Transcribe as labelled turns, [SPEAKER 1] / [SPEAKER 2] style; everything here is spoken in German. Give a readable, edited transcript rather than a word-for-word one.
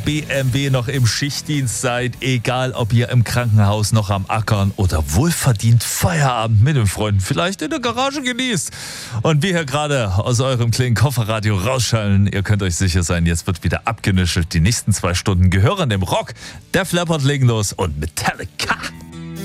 [SPEAKER 1] BMW noch im Schichtdienst seid, egal ob ihr im Krankenhaus noch am Ackern oder wohlverdient Feierabend mit den Freunden vielleicht in der Garage genießt. Und wir hier gerade aus eurem kleinen Kofferradio rausschallen, ihr könnt euch sicher sein, jetzt wird wieder abgenuschelt. Die nächsten 2 Stunden gehören dem Rock. Der Flappert legen los und Metallica.